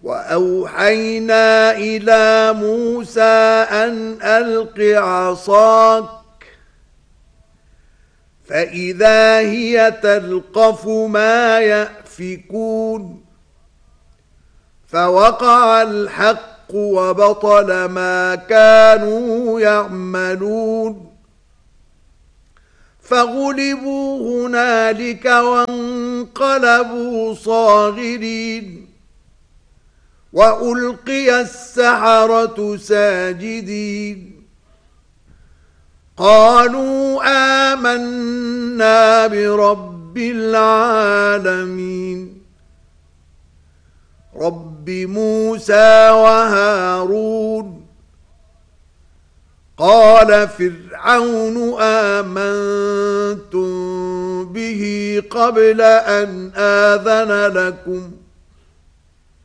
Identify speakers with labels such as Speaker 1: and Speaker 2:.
Speaker 1: وأوحينا إلى موسى أن ألق عصاك فإذا هي تلقف ما يأفكون فوقع الحق وبطل ما كانوا يعملون فغلبوا هنالك وانقلبوا صاغرين وألقي السحرة ساجدين قالوا آمنا برب العالمين رب موسى وهارون قال فرعون آمنتم به قبل أن آذن لكم